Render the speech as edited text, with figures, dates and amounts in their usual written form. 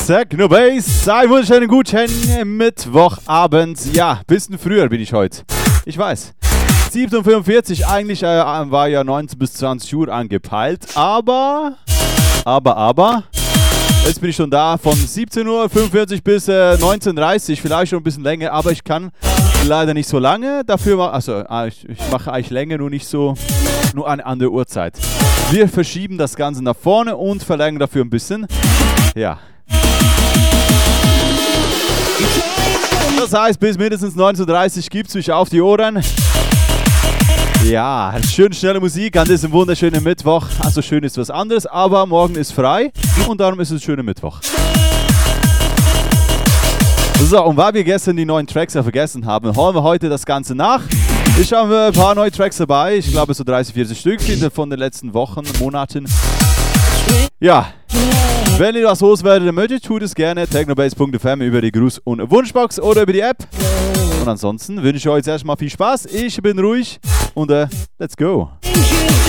Technobase, einen wunderschönen guten Mittwochabend. Ja, bisschen früher bin ich heute. Ich weiß. 7:45 Uhr, eigentlich war ja 19 bis 20 Uhr angepeilt, aber, jetzt bin ich schon da von 17:45 Uhr bis 19:30 Uhr, vielleicht schon ein bisschen länger, aber ich kann leider nicht so lange, dafür, ich mache eigentlich länger, nur eine andere Uhrzeit. Wir verschieben das Ganze nach vorne und verlängern dafür ein bisschen, ja. Das heißt, bis mindestens 19:30 Uhr gibt es mich auf die Ohren. Ja, schön schnelle Musik an diesem wunderschönen Mittwoch. Also schön ist was anderes, aber morgen ist frei und darum ist es ein schöner Mittwoch. So, und weil wir gestern die neuen Tracks ja vergessen haben, holen wir heute das Ganze nach. Ich habe ein paar neue Tracks dabei, ich glaube so 30, 40 Stück von den letzten Wochen, Monaten. Ja, wenn ihr was loswerdet möchtet, tut es gerne technobase.fm über die Gruß- und Wunschbox oder über die App. Und ansonsten wünsche ich euch jetzt erstmal viel Spaß. Ich bin ruhig und let's go.